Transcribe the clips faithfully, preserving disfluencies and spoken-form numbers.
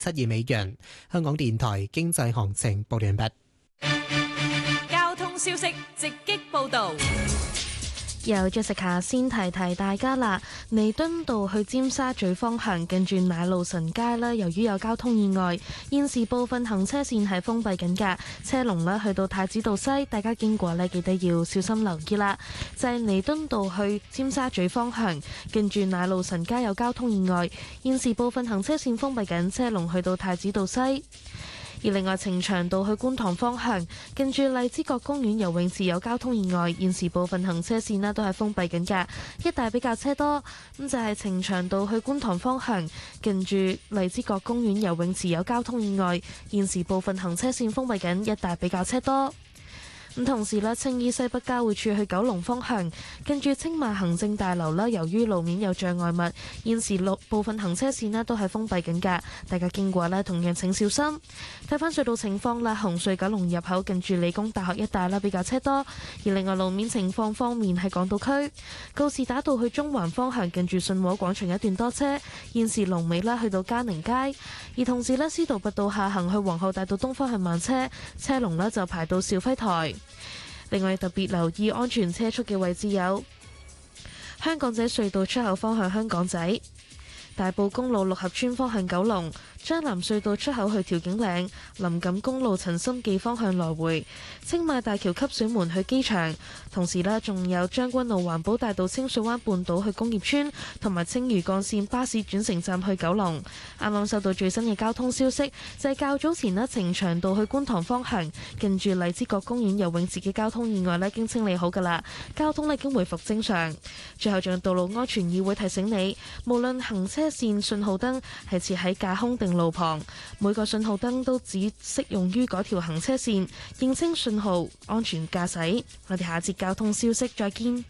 七二美元。香港電台經濟行情報完畢。 交通消息直擊報道。 由 Jessica 先提提大家啦，彌敦道去尖沙咀方向近住奶路臣街啦，由於有交通意外，現時部分行車線係封閉緊㗎，車龍呢去到太子道西，大家經過呢記得要小心留意啦。就係彌敦道去尖沙咀方向近住奶路臣街有交通意外，現時部分行車線封閉緊，車龍去到太子道西。而另外，呈祥道去觀塘方向，近住荔枝角公園游泳池有交通意外，現時部分行車線呢都係封閉緊㗎，一帶比較車多。咁就係呈祥道去觀塘方向，近住荔枝角公園游泳池有交通意外，現時部分行車線封閉緊，一帶比較車多。咁同時咧，青衣西北交匯處去九龍方向，近住青馬行政大樓啦，由於路面有障礙物，現時路部分行車線咧都係封閉緊㗎，大家經過咧同樣請小心。睇翻隧道情況啦，紅隧九龍入口近住理工大學一帶啦比較車多，而另外路面情況方面喺港島區告士打道去中環方向近住信和廣場一段多車，現時龍尾啦去到嘉寧街，而同時咧司徒拔道下行去皇后大道東方向慢車，車龍咧就排到肇輝台。另外特別留意安全車速嘅位置有香港仔隧道出口方向香港仔、大埔公路六合村方向九龍、將藍隧道出口去調景嶺、林錦公路陳心記方向來回、青馬大橋汲水門去機場，同時呢仲有將軍澳環保大道清水灣半島去工業村，同埋青嶼幹線巴士轉乘站去九龍。啱啱收到最新嘅交通消息，就係較早前呢呈祥道去觀塘方向，近住荔枝角公園游泳池嘅交通意外呢已經清理好㗎啦，交通呢已經回復正常。最後仲有道路安全議會提醒你，無論行車線信號燈係設喺架空定路旁，每個信號燈都只適用於嗰條行車線，認清信號，安全駕駛。我哋下節交通消息再見。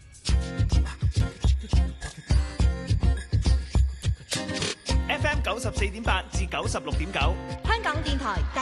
F M 九十四點八至九十六點九， 香港電台